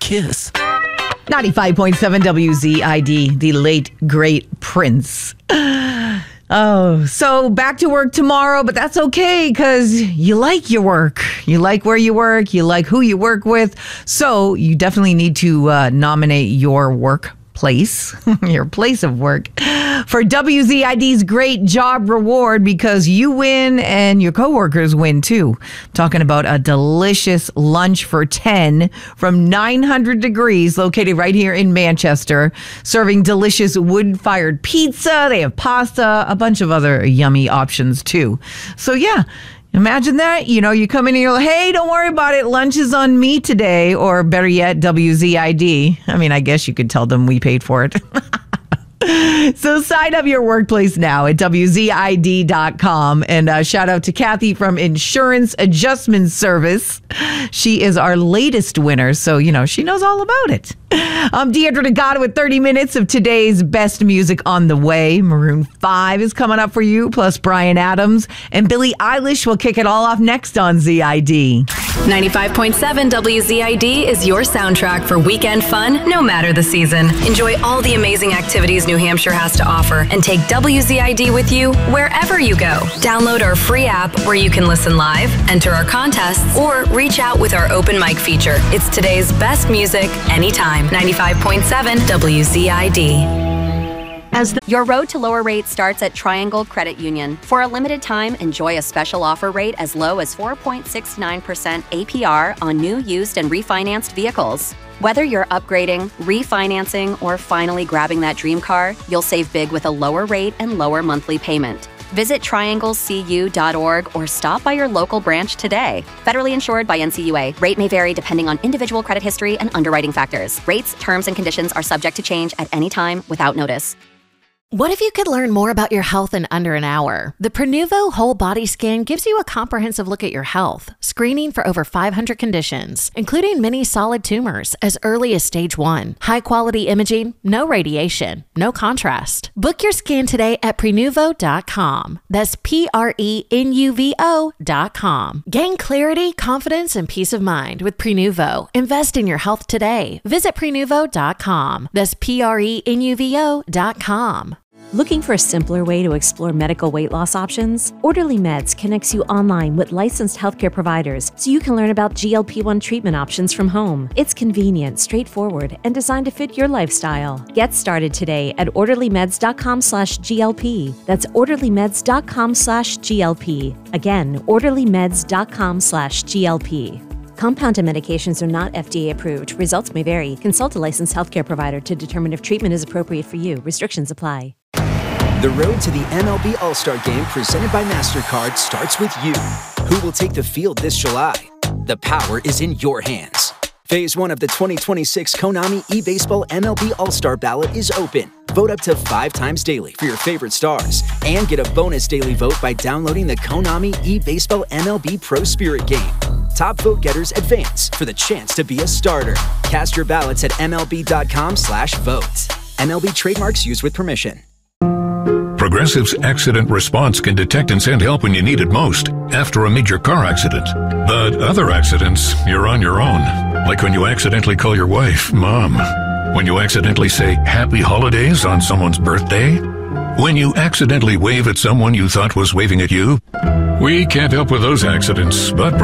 kiss. 95.7 WZID, the late, great Prince. Oh, so back to work tomorrow, but that's okay because you like your work. You like where you work. You like who you work with. So you definitely need to nominate your workplace, your place of work, for WZID's Great Job Reward because you win and your coworkers win too. Talking about a delicious lunch for 10 from 900 Degrees, located right here in Manchester, serving delicious wood-fired pizza. They have pasta, a bunch of other yummy options too. So yeah, imagine that. You know, you come in and you're like, hey, don't worry about it. Lunch is on me today. Or better yet, WZID. I mean, I guess you could tell them we paid for it. So sign up your workplace now at WZID.com. And shout out to Kathy from Insurance Adjustment Service. She is our latest winner. So, you know, she knows all about it. I'm Deidre Delgado with 30 minutes of today's best music on the way. Maroon 5 is coming up for you, plus Bryan Adams. And Billie Eilish will kick it all off next on ZID. 95.7 WZID is your soundtrack for weekend fun, no matter the season. Enjoy all the amazing activities New Hampshire has to offer and take WZID with you wherever you go. Download our free app where you can listen live, enter our contests, or reach out with our open mic feature. It's today's best music anytime. 95.7 WZID. Your road to lower rates starts at Triangle Credit Union. For a limited time, enjoy a special offer rate as low as 4.69% APR on new, used, and refinanced vehicles. Whether you're upgrading, refinancing, or finally grabbing that dream car, you'll save big with a lower rate and lower monthly payment. Visit trianglecu.org or stop by your local branch today. Federally insured by NCUA. Rate may vary depending on individual credit history and underwriting factors. Rates, terms, and conditions are subject to change at any time without notice. What if you could learn more about your health in under an hour? The Prenuvo Whole Body Scan gives you a comprehensive look at your health, screening for over 500 conditions, including many solid tumors as early as stage 1. High-quality imaging, no radiation, no contrast. Book your scan today at Prenuvo.com. That's Prenuvo.com. Gain clarity, confidence, and peace of mind with Prenuvo. Invest in your health today. Visit Prenuvo.com. That's Prenuvo.com. Looking for a simpler way to explore medical weight loss options? Orderly Meds connects you online with licensed healthcare providers so you can learn about GLP-1 treatment options from home. It's convenient, straightforward, and designed to fit your lifestyle. Get started today at orderlymeds.com/GLP. That's orderlymeds.com/GLP. Again, orderlymeds.com/GLP. Compounded medications are not FDA approved. Results may vary. Consult a licensed healthcare provider to determine if treatment is appropriate for you. Restrictions apply. The road to the MLB All-Star Game presented by MasterCard starts with you. Who will take the field this July? The power is in your hands. Phase 1 of the 2026 Konami eBaseball MLB All-Star Ballot is open. Vote up to 5 times daily for your favorite stars and get a bonus daily vote by downloading the Konami eBaseball MLB Pro Spirit game. Top vote getters advance for the chance to be a starter. Cast your ballots at MLB.com/vote. MLB trademarks used with permission. Progressive's accident response can detect and send help when you need it most after a major car accident. But other accidents, you're on your own. Like when you accidentally call your wife Mom. When you accidentally say Happy Holidays on someone's birthday. When you accidentally wave at someone you thought was waving at you. We can't help with those accidents, but